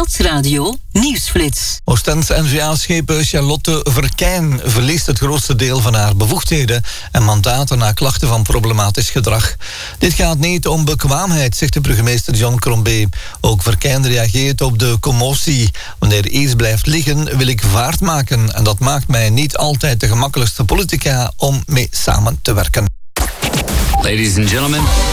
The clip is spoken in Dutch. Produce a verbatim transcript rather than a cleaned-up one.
Stadsradio Nieuwsflits. Oostens N V A-schepen Charlotte Verkijn verliest het grootste deel van haar bevoegdheden en mandaten na klachten van problematisch gedrag. Dit gaat niet om bekwaamheid, zegt de burgemeester John Crombé. Ook Verkijn reageert op de commotie. Wanneer iets blijft liggen, wil ik vaart maken en dat maakt mij niet altijd de gemakkelijkste politica om mee samen te werken. Ladies and gentlemen.